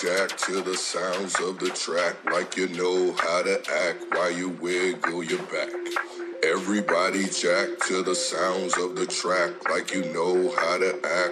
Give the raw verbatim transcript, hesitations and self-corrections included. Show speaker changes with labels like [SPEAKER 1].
[SPEAKER 1] jack to the sounds of the track like you know how to act while you wiggle your back. Everybody jack to the sounds of the track like you know how to act